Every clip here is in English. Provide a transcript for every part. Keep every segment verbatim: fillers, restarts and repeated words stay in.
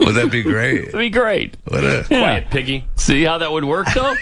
Would that be great? That'd be great. What a Yeah. Quiet, piggy. See how that would work, though?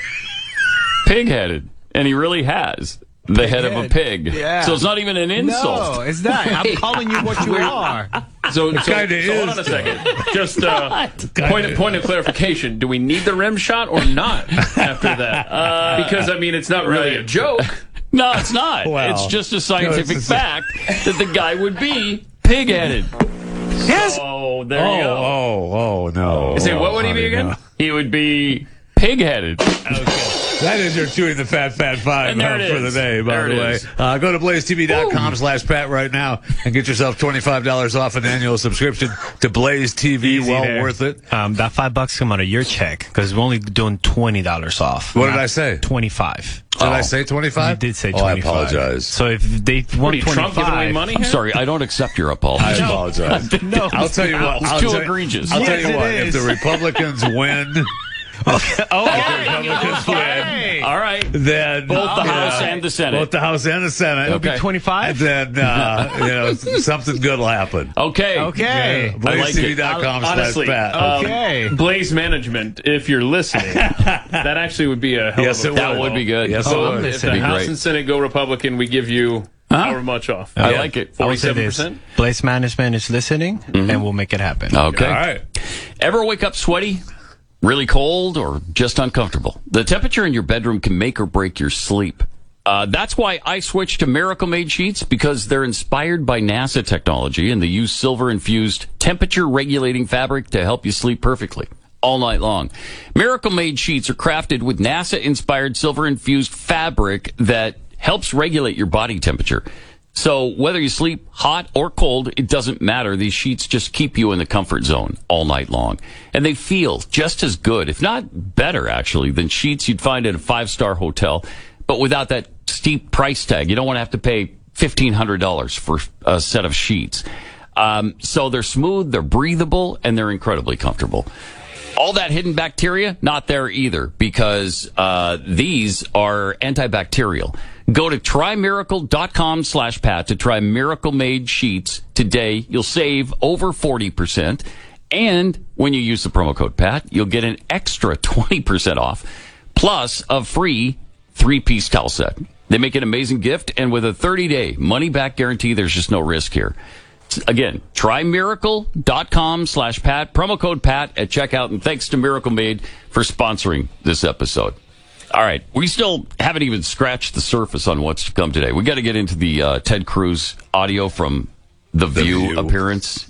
Pig-headed. And he really has the head of a pig. Yeah. So it's not even an insult. No, it's not. I'm calling you what you are. So, so, so kinda hold is. on a second. Just uh, point, of, point of clarification. Do we need the rim shot or not after that? Uh, because, I mean, it's not really a joke. No, it's not. Wow. It's just a scientific No, it's- fact that the guy would be pig-headed. Yes. Oh, there oh, you go. oh, oh, no. Say, what would he be honey, again? no. He would be pig-headed. That is your chewing the fat, fat five And there uh, it for the is. day, by There the it way. is. Uh, go to blaze t v dot com slash Pat right now and get yourself twenty-five dollars off an annual subscription to Blaze T V. Easy well there. worth it. Um, that five bucks come out of your check because we're only doing twenty dollars off. What did not I say? Twenty-five. Did I say twenty-five? You did say Oh, I twenty-five. apologize. So if they What are want you, Trump giving away twenty-five, money I'm here? sorry, I don't accept your apology. I apologize. no, I'll tell you what. It's I'll too tell, egregious. I'll tell Yes, you it what. If is. the Republicans win, okay. Republicans win, All right. then Both the you House know, and the Senate. both the House and the Senate, It'll be and twenty-five. then uh, you know something good will happen. Okay. Okay. blaze t v dot com slash Honestly, Pat. um, Okay. Blaze Management, if you're listening, that actually would be a hell Yes, of a it That would. would be good. Yes, So it would. if the That'd be House great. and Senate go Republican, we give you Huh? however much off. I Yeah. like it. I will say forty-seven this. percent? Blaze Management is listening, and we'll make it happen. Okay. All right. Ever wake up sweaty, really cold, or just uncomfortable? The temperature in your bedroom can make or break your sleep. Uh, that's why I switched to Miracle Made sheets, because they're inspired by NASA technology and they use silver-infused temperature-regulating fabric to help you sleep perfectly all night long. Miracle Made sheets are crafted with NASA-inspired silver-infused fabric that helps regulate your body temperature. So whether you sleep hot or cold, it doesn't matter. These sheets just keep you in the comfort zone all night long. And they feel just as good, if not better, actually, than sheets you'd find at a five-star hotel, but without that steep price tag. You don't want to have to pay fifteen hundred dollars for a set of sheets. Um, so they're smooth, they're breathable, and they're incredibly comfortable. All that hidden bacteria, not there either, because uh, these are antibacterial. Go to trymiracle.com slash Pat to try Miracle Made sheets today. You'll save over forty percent. And when you use the promo code Pat, you'll get an extra twenty percent off, plus a free three-piece towel set. They make an amazing gift, and with a thirty-day money-back guarantee, there's just no risk here. Again, trymiracle.com slash Pat, promo code Pat at checkout, and thanks to Miracle Made for sponsoring this episode. All right, we still haven't even scratched the surface on what's to come today. We got to get into the uh, Ted Cruz audio from The, The View, View. appearance.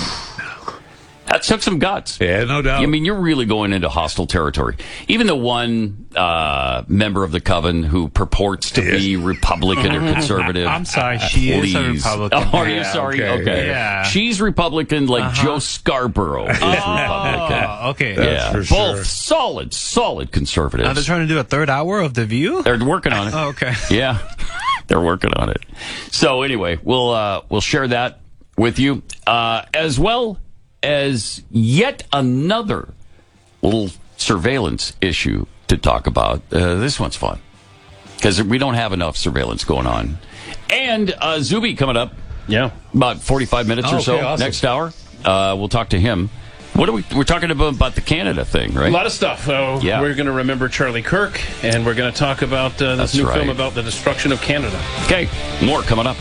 That took some guts. Yeah, no doubt. I mean, you're really going into hostile territory. Even the one uh, member of the coven who purports to Yes. be Republican or conservative. I'm sorry, she is a Please. Republican. Oh, are you Yeah, sorry? okay. Okay. Yeah. She's Republican like Joe Scarborough is Republican. Oh, okay. Yeah, for both sure. solid, solid conservatives. Now they're trying to do a third hour of The View? They're working on it. Oh, okay. Yeah, they're working on it. So anyway, we'll uh, we'll share that with you, uh, as well as yet another little surveillance issue to talk about. Uh, this one's fun because we don't have enough surveillance going on. And uh, Zuby coming up Yeah. about forty-five minutes Oh, or so okay, awesome. next hour. Uh, we'll talk to him. What are we? We're talking about, about the Canada thing, right? A lot of stuff. Uh, Yeah. We're going to remember Charlie Kirk, and we're going to talk about uh, this That's new right. film about the destruction of Canada. Okay, more coming up.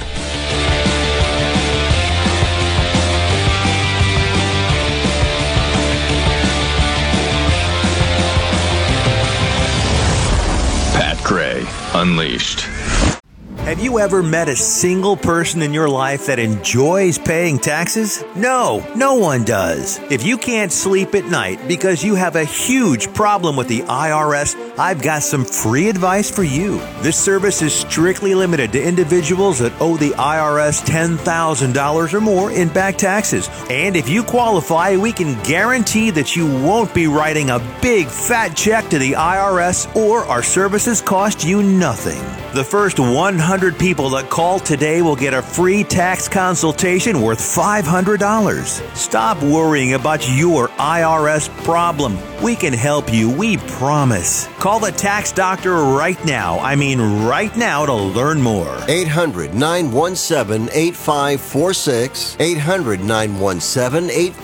Pat Gray Unleashed. Have you ever met a single person in your life that enjoys paying taxes? No, no one does. If you can't sleep at night because you have a huge problem with the I R S, I've got some free advice for you. This service is strictly limited to individuals that owe the I R S ten thousand dollars or more in back taxes. And if you qualify, we can guarantee that you won't be writing a big fat check to the I R S, or our services cost you nothing. The first one hundred people that call today will get a free tax consultation worth five hundred dollars. Stop worrying about your I R S problem. We can help you, we promise. Call the tax doctor right now. I mean right now to learn more. eight hundred, nine one seven, eight five four six. eight hundred, nine one seven, eight five four six.